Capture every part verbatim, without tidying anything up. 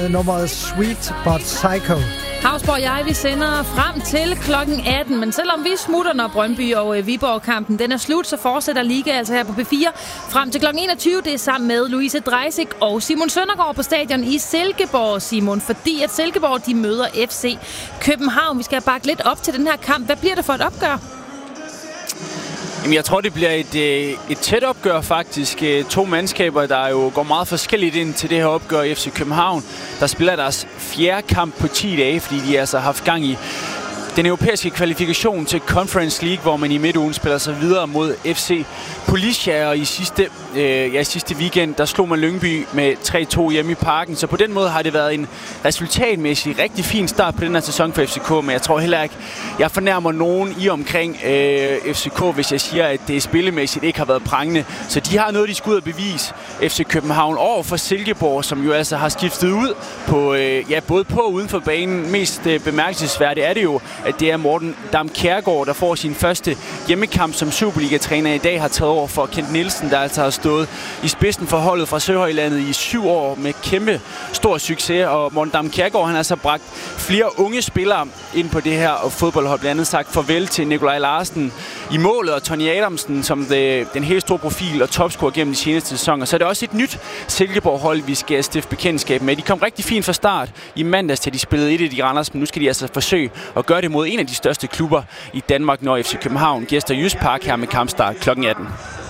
Nummeret Sweet But Psycho. Havsborg og jeg, vi sender frem til klokken atten, men selvom vi smutter, når Brøndby og Viborg-kampen den er slut, så fortsætter Liga altså her på P fire frem til klokken enogtyve. Det er sammen med Louise Dreisig og Simon Søndergaard på stadion i Silkeborg, Simon, fordi at Silkeborg de møder F C København. Vi skal bakke lidt op til den her kamp. Hvad bliver det for et opgør? Jamen, jeg tror, det bliver et, et tæt opgør faktisk. To mandskaber, der jo går meget forskelligt ind til det her opgør. F C København, der spiller deres fjerde kamp på ti dage, fordi de altså har haft gang i den europæiske kvalifikation til Conference League, hvor man i midtugen spiller sig videre mod F C Policia, og i sidste, øh, ja, sidste weekend, der slog man Lyngby med tre to hjemme i Parken. Så på den måde har det været en resultatmæssig rigtig fin start på den her sæson for F C K, men jeg tror heller ikke, jeg fornærmer nogen i omkring øh, F C K, hvis jeg siger, at det spillemæssigt ikke har været prangende. Så de har noget, de skal ud at bevise. F C København over for Silkeborg, som jo altså har skiftet ud på, øh, ja, både på og uden for banen. Mest øh, bemærkelsesværdigt er det jo, at det er Morten Dam Kjærgaard, der får sin første hjemmekamp som Superliga-træner i dag, har taget over for Kent Nielsen, der altså har stået i spidsen for holdet fra Søhøjlandet i syv år med kæmpe stor succes. Og Morten Dam Kjærgaard, han har så bragt flere unge spillere ind på det her fodboldhold, blandt andet sagt farvel til Nikolaj Larsen i målet og Tony Adamsen som det, den helt store profil og topscorer gennem de seneste sæsoner. Så er det også et nyt Silkeborg-hold, vi skal stifte bekendtskab med. De kom rigtig fint fra start i mandags, til de spillede et af de Randers, men nu skal de altså forsøge at gøre det mod en af de største klubber i Danmark, når F C København gæster Jysk Park her med kampstart klokken atten.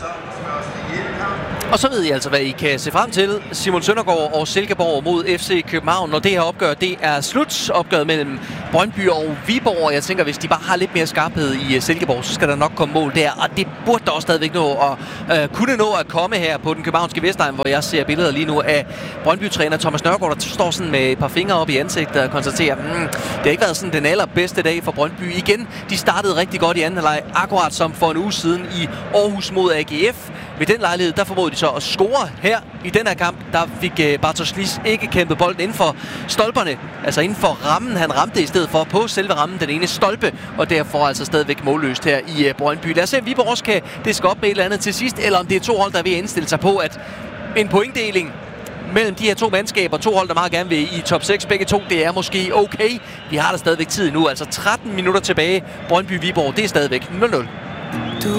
Og så ved I altså, hvad I kan se frem til. Simon Søndergaard og Silkeborg mod F C København. Når det her opgør, det er slut. Opgøret mellem Brøndby og Viborg. Og jeg tænker, hvis de bare har lidt mere skarphed i Silkeborg, så skal der nok komme mål der. Og det burde der også stadigvæk nå at uh, kunne nå at komme her på den københavnske Vestegn, hvor jeg ser billeder lige nu af Brøndby-træner Thomas Nørgaard, der står sådan med et par fingre op i ansigtet og konstaterer, mm, det har ikke været sådan den allerbedste dag for Brøndby. Igen, de startede rigtig godt i anden halvleg, akkurat som for en uge siden i Aarhus mod A G F. Ved den lejlighed, der formåede de så at score her i den her kamp. Der fik uh, Bartosz Lis ikke kæmpet bolden inden for stolperne, altså inden for rammen. Han ramte i stedet for på selve rammen den ene stolpe, og derfor altså stadigvæk målløst her i uh, Brøndby. Lad os se, om Viborg også kan diske op med et eller andet til sidst, eller om det er to hold, der er ved at indstille sig på, at en pointdeling mellem de her to mandskaber, to hold, der meget gerne vil i top seks, begge to, det er måske okay. Vi har der stadigvæk tid nu, altså tretten minutter tilbage. Brøndby-Viborg, det er stadigvæk nul nul.